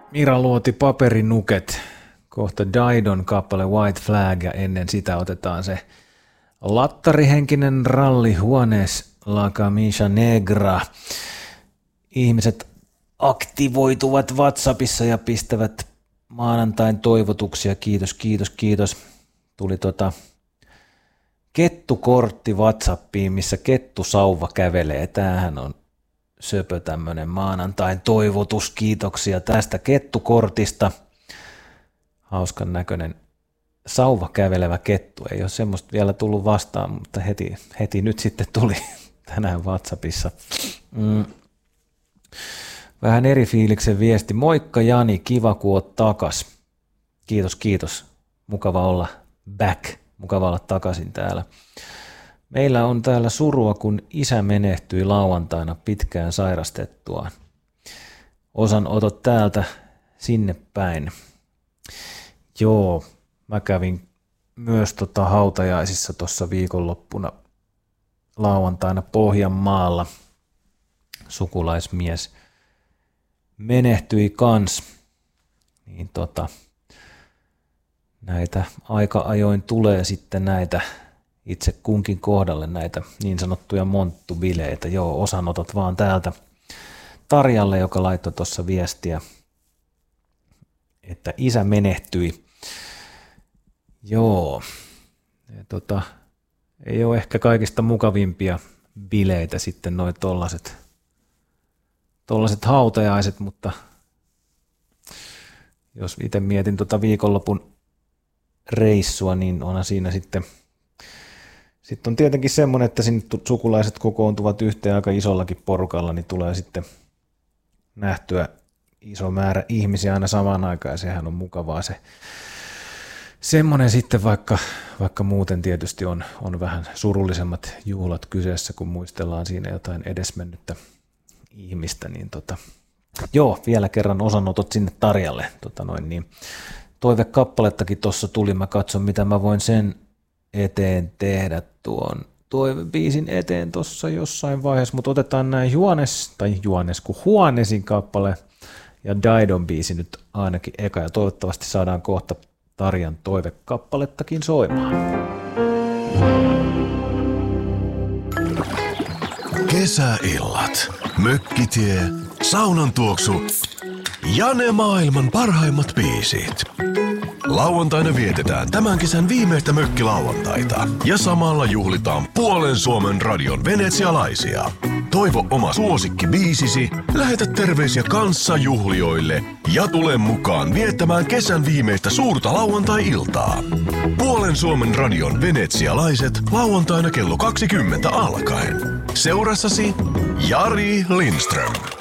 Mira Luoti, Paperinuket, kohta Daidon kappale White Flag ja ennen sitä otetaan se lattarihenkinen ralli Juanes La Camisa Negra. Ihmiset aktivoituvat WhatsAppissa ja pistävät maanantain toivotuksia. Kiitos. Tuli kettukortti WhatsAppiin, missä kettusauva kävelee. Tämähän on söpö tämmönen maanantain toivotus. Kiitoksia tästä kettukortista. Hauskan näköinen sauva kävelevä kettu. Ei ole semmoista vielä tullut vastaan, mutta heti nyt sitten tuli tänään WhatsAppissa. Vähän eri fiiliksen viesti. Moikka Jani, kiva kun oot takas. Kiitos. Mukava olla back. Mukava olla takaisin täällä. Meillä on täällä surua, kun isä menehtyi lauantaina pitkään sairastettuaan. Osanotot täältä sinne päin. Joo, mä kävin myös hautajaisissa tuossa viikonloppuna lauantaina Pohjanmaalla. Sukulaismies menehtyi kans. Niin näitä aika ajoin tulee sitten näitä itse kunkin kohdalle näitä niin sanottuja monttubileitä. Joo, osanotot vaan täältä Tarjalle, joka laittoi tuossa viestiä, että isä menehtyi. Joo, ei ole ehkä kaikista mukavimpia bileitä sitten noi tollaset hautajaiset, mutta jos itse mietin viikonlopun reissua, niin onhan siinä sitten on tietenkin semmoinen, että sinne sukulaiset kokoontuvat yhteen aika isollakin porukalla, niin tulee sitten nähtyä iso määrä ihmisiä aina samaan aikaan, ja sehän on mukavaa se semmoinen sitten, vaikka muuten tietysti on vähän surullisemmat juhlat kyseessä, kun muistellaan siinä jotain edesmennyttä ihmistä, niin joo, vielä kerran osanotot sinne Tarjalle, toivekappalettakin tuossa tuli, mä katson mitä mä voin sen eteen tehdä tuon toivebiisin eteen tuossa jossain vaiheessa, mutta otetaan näin Juanesin kappale ja Daidon biisi nyt ainakin eka, ja toivottavasti saadaan kohta Tarjan toivekappalettakin soimaan. Kesäillat, mökkitie, saunan tuoksu ja ne maailman parhaimmat biisit. Lauantaina vietetään tämän kesän viimeistä mökkilauantaita ja samalla juhlitaan puolen Suomen radion venetsialaisia. Toivo oma suosikkibiisisi, lähetä terveisiä kanssajuhlijoille ja tule mukaan viettämään kesän viimeistä suurta lauantai-iltaa. Puolen Suomen radion venetsialaiset lauantaina kello 20 alkaen. Seurassasi Jari Lindström.